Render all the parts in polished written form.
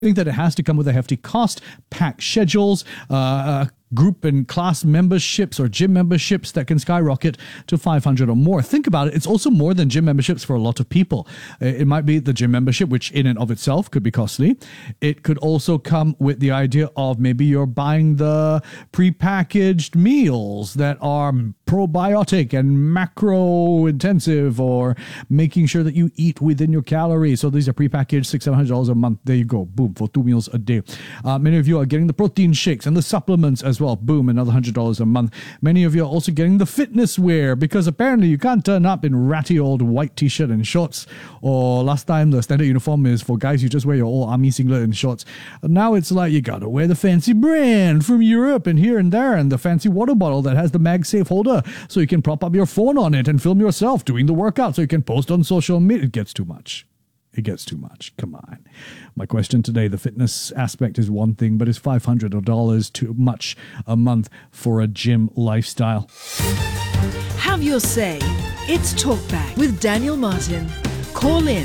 think that it has to come with a hefty cost, packed schedules, group and class memberships or gym memberships that can skyrocket to 500 or more. Think about it. It's also more than gym memberships for a lot of people. It might be the gym membership, which in and of itself could be costly. It could also come with the idea of maybe you're buying the prepackaged meals that are probiotic and macro intensive, or making sure that you eat within your calories. So these are prepackaged $600-700 a month. There you go. Boom, for 2 meals a day. Many of you are getting the protein shakes and the supplements as well. Boom, another $100 a month. Many of you are also getting the fitness wear, because apparently you can't turn up in ratty old white t-shirt and shorts, or last time the standard uniform is for guys, you just wear your old army singlet and shorts. Now it's like you gotta wear the fancy brand from Europe and here and there, and the fancy water bottle that has the MagSafe holder so you can prop up your phone on it and film yourself doing the workout so you can post on social media. It gets too much. It gets too much. Come on. My question today, the fitness aspect is one thing, but is $500 too much a month for a gym lifestyle? Have your say. It's Talkback with Daniel Martin. Call in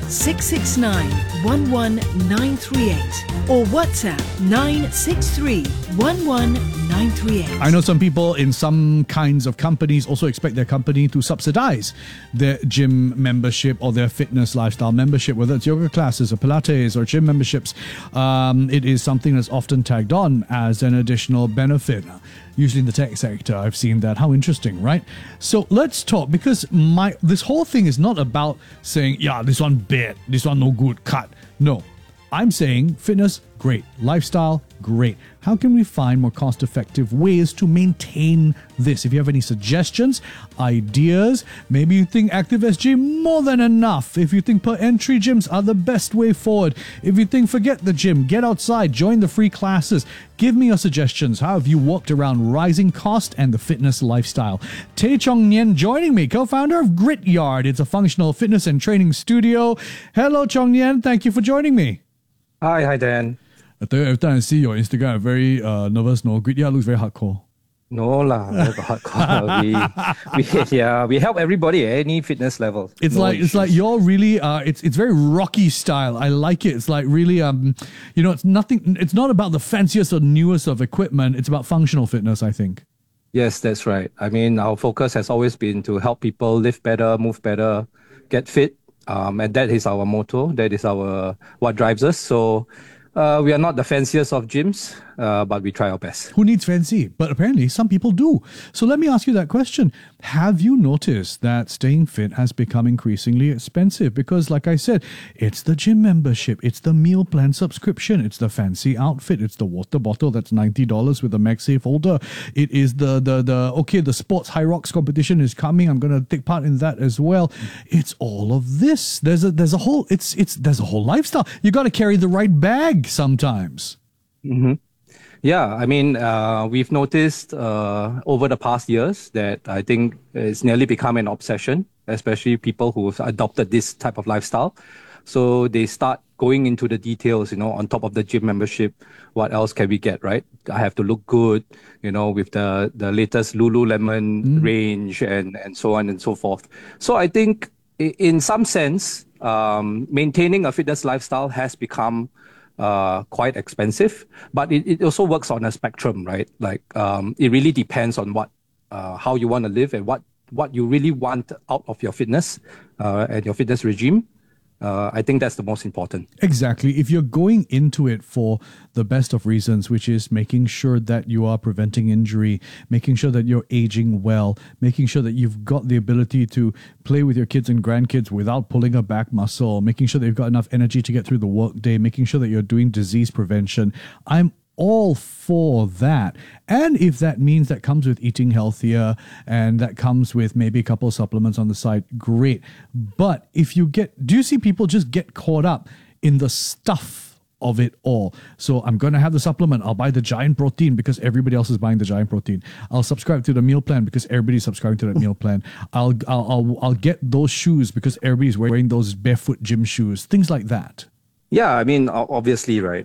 669-11938 or WhatsApp 963-11938. I know some people in some kinds of companies also expect their company to subsidize their gym membership or their fitness lifestyle membership, whether it's yoga classes or Pilates or gym memberships. It is something that's often tagged on as an additional benefit. Usually in the tech sector, I've seen that. How interesting, right? So let's talk, because this whole thing is not about saying, yeah, this one bad, this one no good, cut. No, I'm saying fitness, great. Lifestyle, great. How can we find more cost-effective ways to maintain this? If you have any suggestions, ideas, maybe you think ActiveSG more than enough. If you think per entry gyms are the best way forward. If you think forget the gym, get outside, join the free classes. Give me your suggestions. How have you walked around rising cost and the fitness lifestyle? Tay Chong Nien joining me, co-founder of Grit Yard. It's a functional fitness and training studio. Hello, Chong Nien. Thank you for joining me. Hi, Dan. I tell you, every time I see your Instagram, I'm very nervous. No, Grit Yard looks very hardcore. No lah, not hardcore. we help everybody at any fitness level. It's like you're really it's very Rocky style. I like it. It's like really it's nothing. It's not about the fanciest or newest of equipment. It's about functional fitness, I think. Yes, that's right. I mean, our focus has always been to help people live better, move better, get fit, and that is our motto. That is what drives us. So. We are not the fanciest of gyms, but we try our best. Who needs fancy? But apparently some people do. So let me ask you that question. Have you noticed that staying fit has become increasingly expensive? Because like I said, it's the gym membership, it's the meal plan subscription, it's the fancy outfit, it's the water bottle that's $90 with a MagSafe holder. It is the sports high rocks competition is coming. I'm going to take part in that as well. It's all of this. There's a whole lifestyle. You got to carry the right bag sometimes. Mm-hmm. Yeah, I mean, we've noticed over the past years that I think it's nearly become an obsession, especially people who've adopted this type of lifestyle. So they start going into the details, on top of the gym membership, what else can we get, right? I have to look good, with the latest Lululemon range and so on and so forth. So I think in some sense, maintaining a fitness lifestyle has become quite expensive, but it also works on a spectrum, right? Like it really depends on how you want to live and what you really want out of your fitness and your fitness regime. I think that's the most important. Exactly. If you're going into it for the best of reasons, which is making sure that you are preventing injury, making sure that you're aging well, making sure that you've got the ability to play with your kids and grandkids without pulling a back muscle, making sure that you've got enough energy to get through the workday, making sure that you're doing disease prevention, I'm all for that. And if that means that comes with eating healthier and that comes with maybe a couple of supplements on the side, great. But do you see people just get caught up in the stuff of it all? So I'm going to have the supplement. I'll buy the Giant Protein because everybody else is buying the Giant Protein. I'll subscribe to the meal plan because everybody's subscribing to that meal plan. I'll get those shoes because everybody's wearing those barefoot gym shoes. Things like that. Yeah, I mean, obviously, right.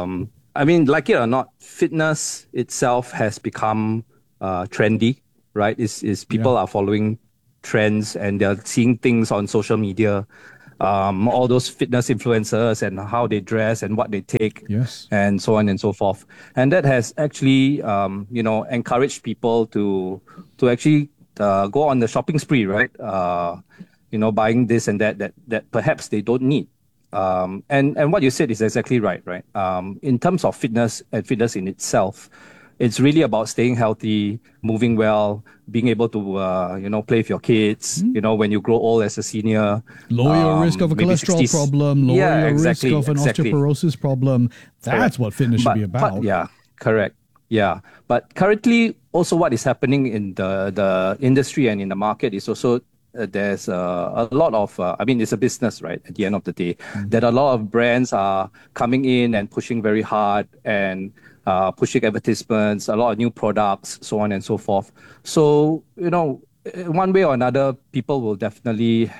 I mean, like it or not, fitness itself has become trendy, right? People are following trends and they're seeing things on social media all those fitness influencers and how they dress and what they take, Yes. and so on and so forth. And that has actually, encouraged people to actually go on the shopping spree, right? Buying this and that perhaps they don't need. And what you said is exactly right, right? In terms of fitness and fitness in itself, it's really about staying healthy, moving well, being able to, play with your kids, when you grow old as a senior. Lower your risk of a maybe cholesterol 60s. problem, lower Yeah, your exactly, risk of an exactly. osteoporosis problem. That's Correct. what fitness should be about. Yeah, correct. Yeah. But currently, also what is happening in the industry and in the market is also there's a lot of, it's a business, right? At the end of the day, that a lot of brands are coming in and pushing very hard and pushing advertisements, a lot of new products, so on and so forth. So, one way or another, people will definitely,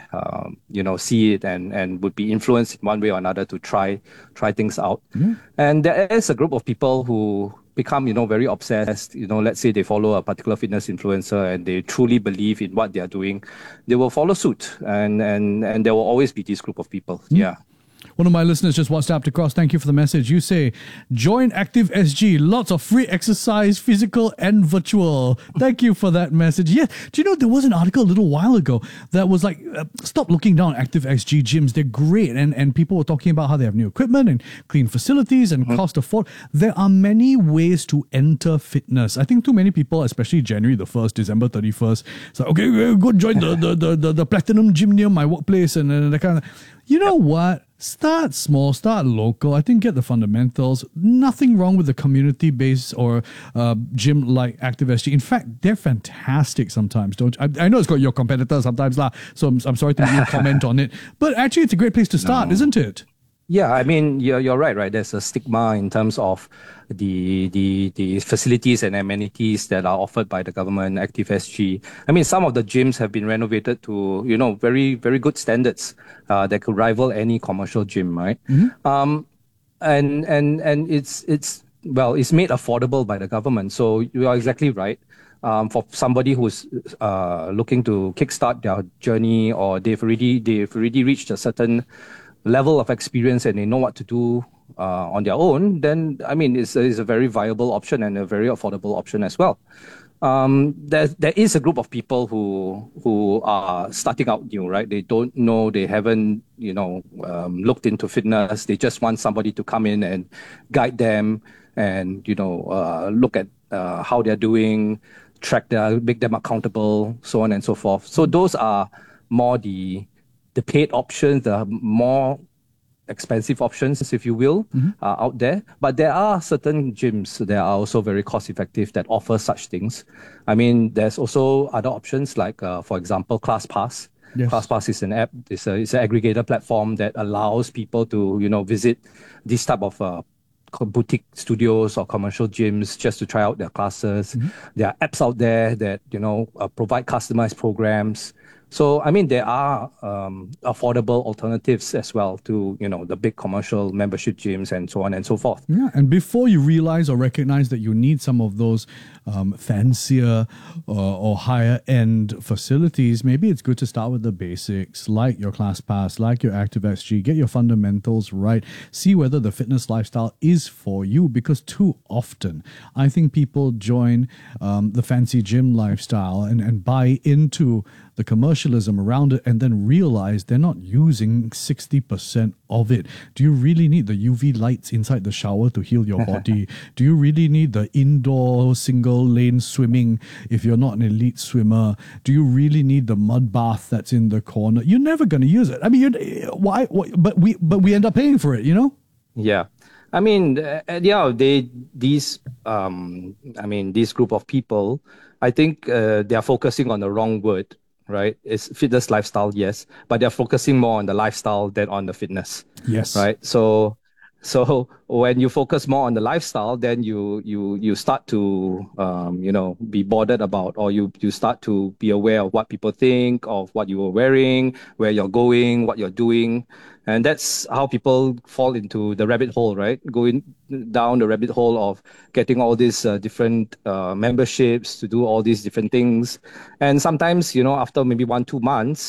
see it and would be influenced in one way or another to try things out. And there is a group of people who become, very obsessed. Let's say they follow a particular fitness influencer and they truly believe in what they are doing. They will follow suit, and there will always be this group of people. Yeah. One of my listeners just WhatsApped across. Thank you for the message. You say, join Active SG. Lots of free exercise, physical and virtual. Thank you for that message. Yeah. Do you know, there was an article a little while ago that was like, stop looking down at Active SG gyms. They're great. And people were talking about how they have new equipment and clean facilities and cost afford. There are many ways to enter fitness. I think too many people, especially January the 1st, December 31st, so okay, go join the Platinum Gym near my workplace and that kind of. You know what? Start small, start local. I think get the fundamentals. Nothing wrong with the community-based or gym like Active SG. In fact, they're fantastic sometimes. I know it's got your competitors sometimes, so I'm sorry to even comment on it. But actually, it's a great place to start, isn't it? Yeah, you're right. There's a stigma in terms of the facilities and amenities that are offered by the government, Active SG. Some of the gyms have been renovated to, very, very good standards that could rival any commercial gym, right? And it's made affordable by the government. So you are exactly right. For somebody who's looking to kickstart their journey, or they've already reached a certain level of experience and they know what to do on their own, then it's a very viable option and a very affordable option as well. There is a group of people who are starting out new, right? They don't know, they haven't looked into fitness. They just want somebody to come in and guide them and look at how they're doing, make them accountable, so on and so forth. So those are more the paid options, the more expensive options, if you will, are out there. But there are certain gyms that are also very cost effective that offer such things. There's also other options like, for example, ClassPass. Yes. ClassPass is an app. It's an aggregator platform that allows people to, visit this type of boutique studios or commercial gyms just to try out their classes. There are apps out there that, provide customized programs. So, there are affordable alternatives as well to, the big commercial membership gyms and so on and so forth. Yeah, and before you realize or recognize that you need some of those fancier or higher end facilities, maybe it's good to start with the basics, like your ClassPass, like your Active SG. Get your fundamentals right. See whether the fitness lifestyle is for you, because too often I think people join the fancy gym lifestyle and buy into the commercialism around it and then realize they're not using 60% of it. Do you really need the UV lights inside the shower to heal your body? Do you really need the indoor single lane swimming if you're not an elite swimmer? Do you really need the mud bath that's in the corner? You're never going to use it. Why? But we end up paying for it, Yeah. This group of people, I think they are focusing on the wrong word, right? It's fitness lifestyle, yes, but they're focusing more on the lifestyle than on the fitness. Yes. Right. So when you focus more on the lifestyle, then you start to be bothered about, or you start to be aware of what people think of what you are wearing, where you're going, what you're doing. And that's how people fall into the rabbit hole, right? Going down the rabbit hole of getting all these different memberships to do all these different things. And sometimes, after maybe 1-2 months,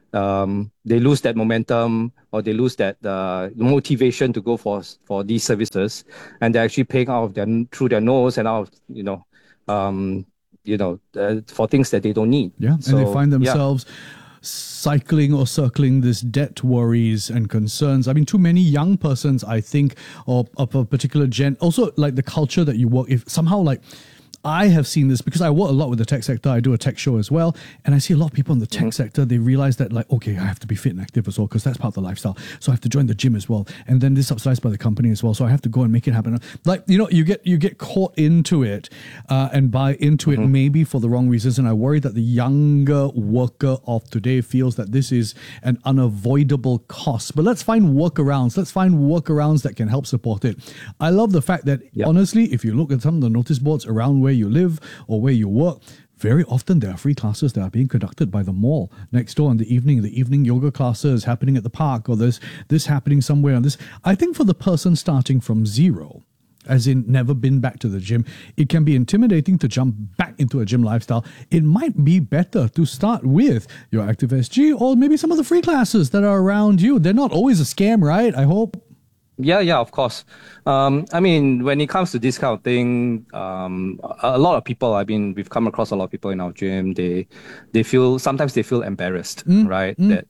they lose that momentum or they lose that motivation to go for these services, and they're actually paying out of their through their nose and out of, um, for things that they don't need. Yeah, and So, they find yeah. themselves cycling or circling this debt worries and concerns. I mean, too many young persons, I think, or of a particular gen, also like the culture that you work, if somehow like, I have seen this because I work a lot with the tech sector. I do a tech show as well. And I see a lot of people in the tech sector, they realize that like, okay, I have to be fit and active as well because that's part of the lifestyle. So I have to join the gym as well. And then this is subsidized by the company as well. So I have to go and make it happen. Like, you get caught into it and buy into it maybe for the wrong reasons. And I worry that the younger worker of today feels that this is an unavoidable cost. But let's find workarounds. Let's find workarounds that can help support it. I love the fact that honestly, if you look at some of the notice boards around where you live or where you work, very often there are free classes that are being conducted by the mall next door in the evening yoga classes happening at the park, or there's this happening somewhere on this. I think for the person starting from zero, as in never been back to the gym, it can be intimidating to jump back into a gym lifestyle. It might be better to start with your Active SG or maybe some of the free classes that are around you. They're not always a scam, right? I hope. Yeah, of course. I mean, when it comes to this kind of thing, a lot of people, I mean, we've come across a lot of people in our gym, sometimes they feel embarrassed, right? That,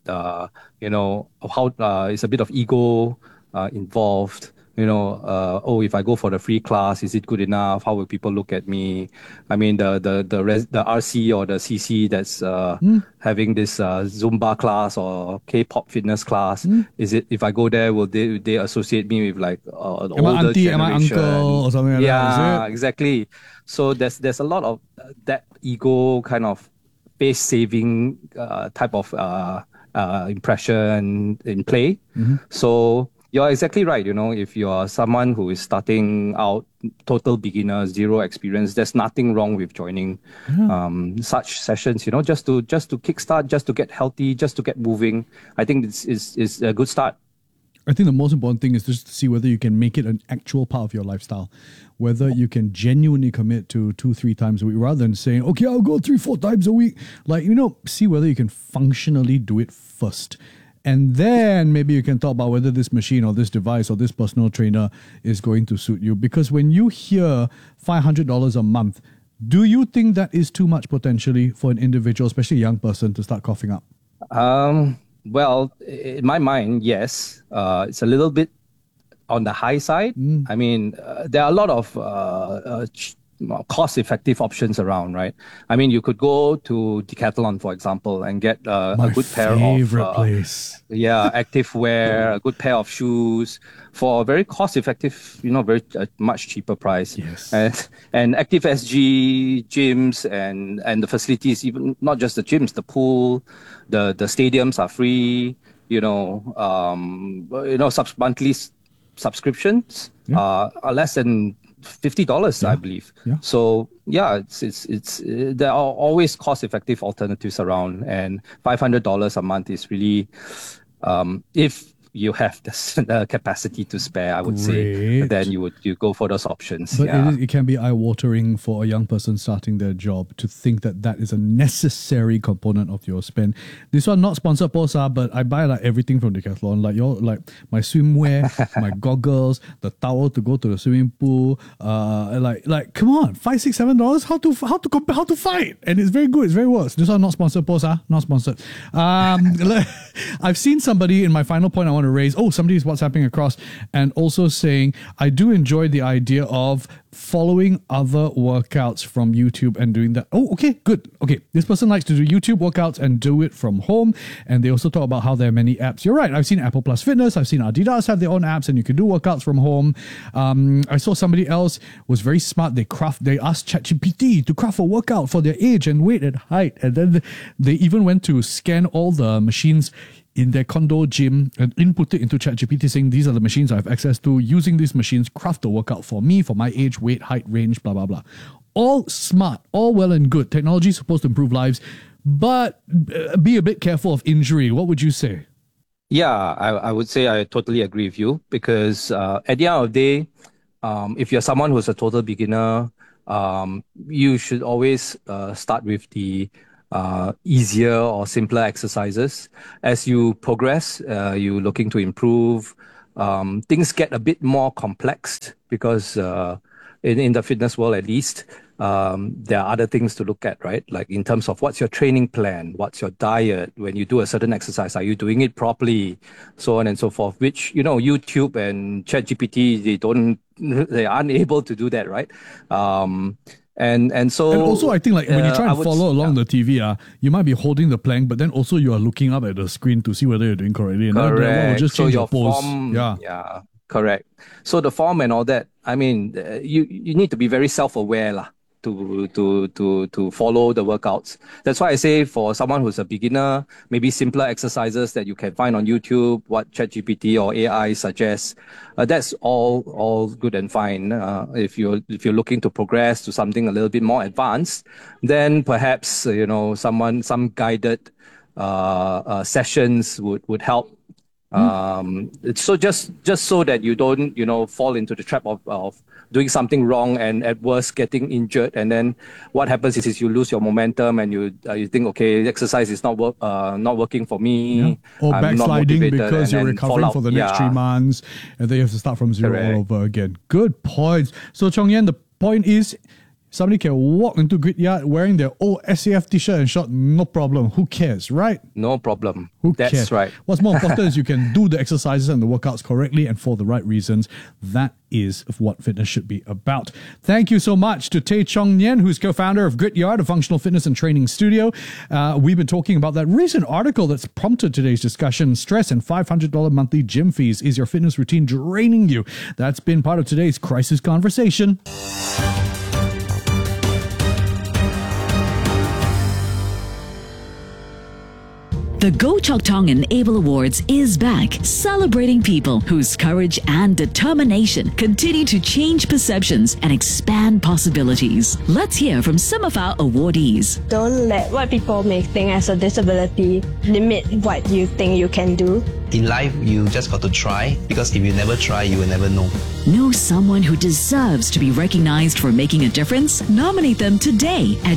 how it's a bit of ego involved. If I go for the free class, is it good enough? How will people look at me? I mean, the RC or the CC that's having this Zumba class or K-pop fitness class, is it, if I go there, will they associate me with like an older auntie, generation? am I uncle or something like that? Yeah, exactly. So there's a lot of that ego kind of face-saving type of impression in play. So you're exactly right. If you are someone who is starting out, total beginner, zero experience, there's nothing wrong with joining such sessions. Just to kickstart, just to get healthy, just to get moving. I think it's a good start. I think the most important thing is just to see whether you can make it an actual part of your lifestyle, whether you can genuinely commit to 2-3 times a week rather than saying, okay, I'll go 3-4 times a week. Like, see whether you can functionally do it first. And then maybe you can talk about whether this machine or this device or this personal trainer is going to suit you. Because when you hear $500 a month, do you think that is too much potentially for an individual, especially a young person, to start coughing up? Well, in my mind, yes. It's a little bit on the high side. I mean, there are a lot of cost-effective options around, right? I mean, you could go to Decathlon, for example, and get a good pair of place. Active wear, a good pair of shoes for a very cost-effective, very much cheaper price. Yes. And Active SG gyms and the facilities, even not just the gyms, the pool, the stadiums are free. Monthly subscriptions are less than $50, I believe. Yeah. So it's there are always cost-effective alternatives around, and $500 a month is really, if you have the capacity to spare, I would say, then you go for those options. But it can be eye-watering for a young person starting their job to think that is a necessary component of your spend. This one not sponsored, Posa, but I buy like everything from Decathlon, like my swimwear, my goggles, the towel to go to the swimming pool. Like come on, $5, $6, $7. How to fight? And it's very good. It's very works. This one not sponsored, Posa, not sponsored. I've seen somebody in my final point I want to raise. Somebody is WhatsApping across and also saying, I do enjoy the idea of following other workouts from YouTube and doing that. Okay, good. Okay, this person likes to do YouTube workouts and do it from home. And they also talk about how there are many apps. You're right. I've seen Apple Plus Fitness. I've seen Adidas have their own apps and you can do workouts from home. I saw somebody else was very smart. They asked ChatGPT to craft a workout for their age and weight and height. And then they even went to scan all the machines in their condo gym and input it into ChatGPT saying, these are the machines I have access to. Using these machines, craft a workout for me, for my age, weight, height, range, blah, blah, blah. All smart, all well and good. Technology is supposed to improve lives, but be a bit careful of injury. What would you say? Yeah, I would say I totally agree with you because at the end of the day, if you're someone who's a total beginner, you should always start with the easier or simpler exercises. As you progress, you're looking to improve. Things get a bit more complex because in the fitness world, at least, there are other things to look at, right? Like in terms of what's your training plan, what's your diet, when you do a certain exercise, are you doing it properly, so on and so forth, which, YouTube and ChatGPT, they aren't able to do that, right? And so... And also, I think like when you try and follow along the TV, you might be holding the plank, but then also you are looking up at the screen to see whether you're doing correctly. And correct. That will just change your pose. Form, yeah, correct. So the form and all that, I mean, you need to be very self-aware lah, to follow the workouts. That's why I say for someone who's a beginner, maybe simpler exercises that you can find on YouTube, what ChatGPT or AI suggests, that's all good and fine. If you're looking to progress to something a little bit more advanced, then perhaps some guided sessions would help. So just so that you don't fall into the trap of doing something wrong and at worst getting injured, and then what happens is you lose your momentum and you think, okay, exercise is not working for me, or I'm backsliding because you're recovering for the next 3 months and then you have to start from zero all over again. Good points. So Chong Yen, the point is, somebody can walk into Grit Yard wearing their old SAF t-shirt and short, no problem. Who cares, right? No problem. That's cares? Right. What's more important is you can do the exercises and the workouts correctly and for the right reasons. That is what fitness should be about. Thank you so much to Tay Chong Yen, who's co-founder of Grit Yard, a functional fitness and training studio. We've been talking about that recent article that's prompted today's discussion. Stress and $500 monthly gym fees. Is your fitness routine draining you? That's been part of today's Crisis Conversation. The Go Chok Tong Enable Awards is back, celebrating people whose courage and determination continue to change perceptions and expand possibilities. Let's hear from some of our awardees. Don't let what people may think as a disability limit what you think you can do. In life, you just got to try, because if you never try, you will never know. Know someone who deserves to be recognized for making a difference? Nominate them today at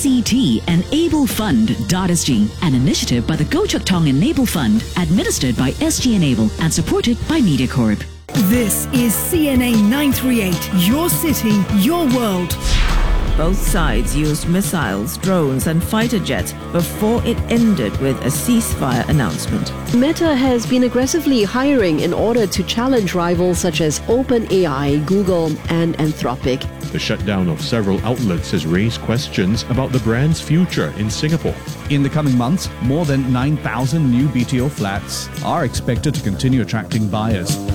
GCT-EnableFund.sg, an initiative by the Go Chok Tong Enable Fund, administered by SG Enable and supported by MediaCorp. This is CNA 938, your city, your world. Both sides used missiles, drones, and fighter jets before it ended with a ceasefire announcement. Meta has been aggressively hiring in order to challenge rivals such as OpenAI, Google, and Anthropic. The shutdown of several outlets has raised questions about the brand's future in Singapore. In the coming months, more than 9,000 new BTO flats are expected to continue attracting buyers.